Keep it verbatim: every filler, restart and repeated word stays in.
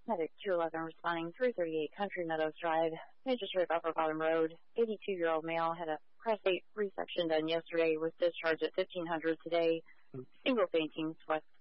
Medic two eleven responding three thirty-eight Country Meadows Drive, Magistrate Upper Bottom Road. eighty-two-year-old male had a prostate resection done yesterday, was discharged at fifteen hundred today. Single fainting, West